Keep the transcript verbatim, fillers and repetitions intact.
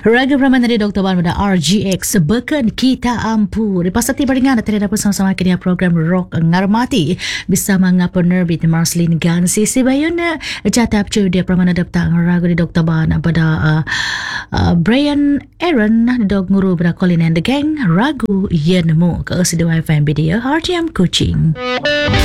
Raga Brahman dari Doktor Ban pada R G X Beken Kita Ampu. Lepas tadi barengan Tadi dapat sama-sama kini program Rock Ngarmati bersama ngapenerbit Marcelin Gansi si bayuna jatap cu dia pramana daptang ragu di Doktor Ban pada uh, uh, Brian Aaron dog nguru pada Colin and the Gang ragu yenmu ke S D Y F M B D R T M Kuching.